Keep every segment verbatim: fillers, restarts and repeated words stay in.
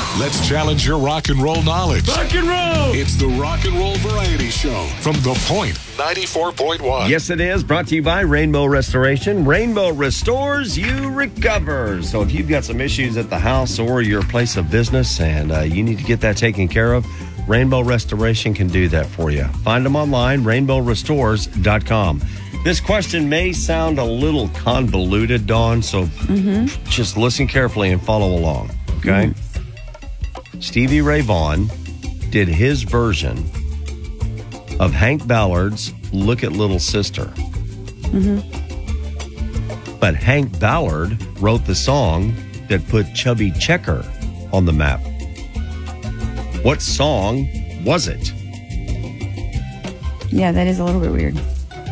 Let's challenge your rock and roll knowledge. Rock and roll! It's the Rock and Roll Variety Show from The Point ninety-four point one. Yes, it is. Brought to you by Rainbow Restoration. Rainbow restores, you recover. So if you've got some issues at the house or your place of business and uh, you need to get that taken care of, Rainbow Restoration can do that for you. Find them online, rainbow restores dot com. This question may sound a little convoluted, Dawn, so mm-hmm. just listen carefully and follow along, okay? Mm-hmm. Stevie Ray Vaughan did his version of Hank Ballard's Look at Little Sister. Mm-hmm. But Hank Ballard wrote the song that put Chubby Checker on the map. What song was it? Yeah, that is a little bit weird.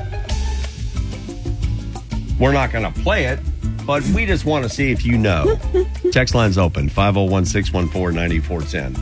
We're not going to play it, but we just want to see if you know. Text line's open, five oh one, six one four, nine four one oh.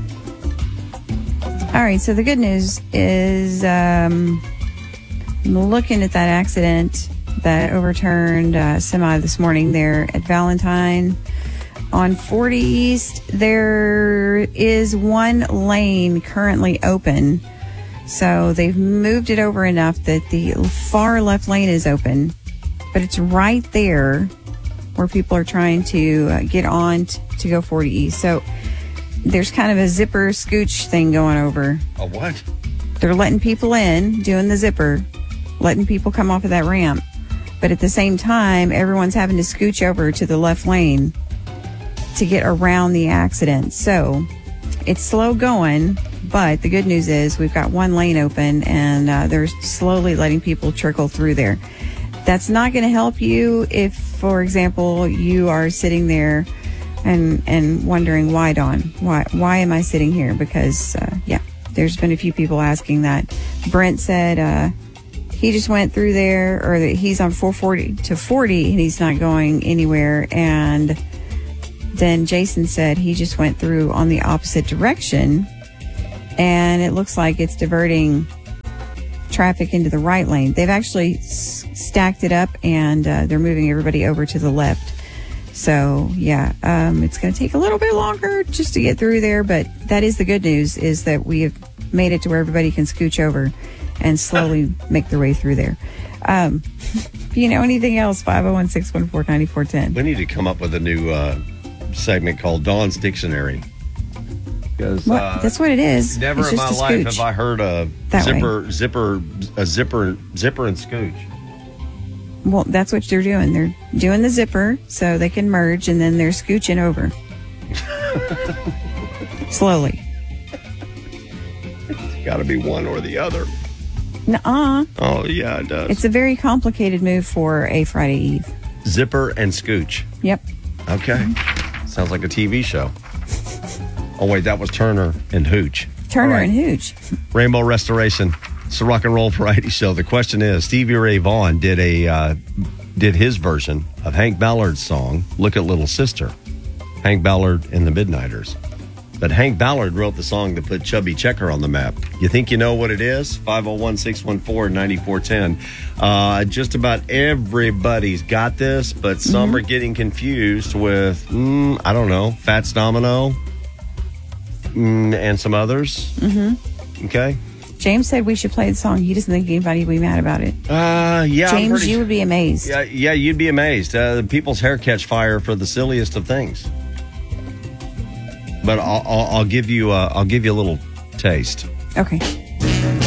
All right, so the good news is um, looking at that accident that overturned uh, semi this morning there at Valentine on forty East. There is one lane currently open, so they've moved it over enough that the far left lane is open, but it's right there where people are trying to uh, get on t- to go forty East. So there's kind of a zipper scooch thing going over. A what? They're letting people in, doing the zipper, letting people come off of that ramp. But at the same time, everyone's having to scooch over to the left lane to get around the accident. So it's slow going, but the good news is we've got one lane open and uh, they're slowly letting people trickle through there. That's not going to help you if, for example, you are sitting there and and wondering why, Dawn? Why why am I sitting here? Because, uh, yeah, there's been a few people asking that. Brent said uh, he just went through there, or that he's on four forty to forty and he's not going anywhere. And then Jason said he just went through on the opposite direction and it looks like it's diverting traffic into the right lane. They've actually s- stacked it up and uh, they're moving everybody over to the left. So, yeah, um, it's going to take a little bit longer just to get through there. But that is the good news, is that we have made it to where everybody can scooch over and slowly make their way through there. Um, if you know anything else, five oh one, six one four, nine four one oh. We need to come up with a new uh, segment called Dawn's Dictionary. Because well, uh, that's what it is. Never it's in my just a life scooch. have I heard a That zipper, way. zipper, a zipper, zipper and scooch. Well, that's what they're doing. They're doing the zipper so they can merge, and then they're scooching over. Slowly. It's got to be one or the other. Nuh-uh. Oh, yeah, it does. It's a very complicated move for a Friday Eve. Zipper and scooch. Yep. Okay. Mm-hmm. Sounds like a T V show. Oh, wait, that was Turner and Hooch. Turner Right. and Hooch. Rainbow Restoration. It's a rock and roll variety show. The question is, Stevie Ray Vaughan did a uh, did his version of Hank Ballard's song, Look at Little Sister. Hank Ballard and the Midnighters. But Hank Ballard wrote the song that put Chubby Checker on the map. You think you know what it is? five oh one, six one four, nine four one oh. Uh, just about everybody's got this, but some mm-hmm. are getting confused with, mm, I don't know, Fats Domino mm, and some others. Mm-hmm. Okay. James said we should play the song. He doesn't think anybody would be mad about it. Uh, yeah. James, pretty, you would be amazed. Yeah, yeah, you'd be amazed. Uh, people's hair catch fire for the silliest of things. But I'll, I'll, I'll give you, uh, I'll give you a little taste. Okay.